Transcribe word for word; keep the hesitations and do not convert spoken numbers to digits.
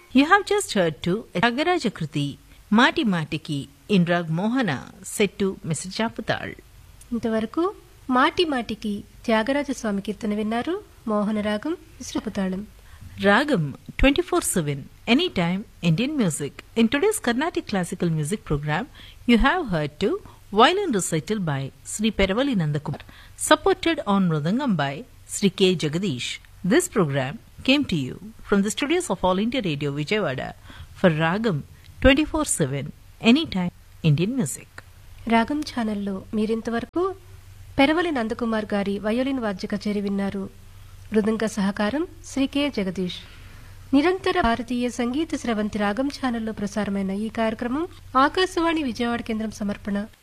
You have just heard to Tyagaraja Kruti, Mati Matiki, in Rag Mohana, set to Mister Chaputal. ఇంతవరకు మాటి మాటికి త్యాగరాజ స్వామి కీర్తన విన్నారు. మోహన రాగం విశ్రపుతాళం. Ragam twenty-four seven, anytime Indian music. In today's Carnatic classical music program, you have heard to violin recital by Sri Peravali Nandakumar, supported on Mridangam by Sri K. Jagadish. This program came to you from the studios of All India Radio Vijayawada for Ragam twenty-four seven, anytime Indian music. రాగం ఛానల్లో మీరింతవరకు పెరవలి నందకుమార్ గారి violin వాద్య కచేరి విన్నారు. మృదంగ సహకారం Shri K Jagadish. నిరంతర భారతీయ సంగీత స్రవంతి రాగం ఛానల్లో ప్రసారమైన ఈ కార్యక్రమం ఆకాశవాణి విజయవాడ కేంద్రం సమర్పణ.